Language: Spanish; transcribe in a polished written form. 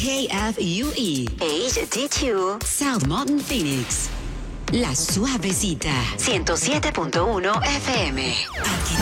KFUE HD2 South Mountain Phoenix. La Suavecita 107.1 FM.